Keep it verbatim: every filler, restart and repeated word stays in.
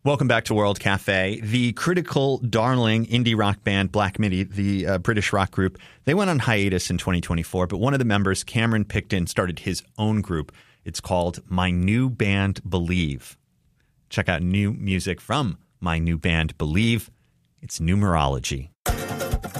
Welcome back to World Cafe. The critical darling indie rock band Black Midi, the uh, British rock group, they went on hiatus in twenty twenty-four, but one of the members, Cameron Picton, started his own group. It's called My New Band Believe. Check out new music from my new band Believe. It's Numerology.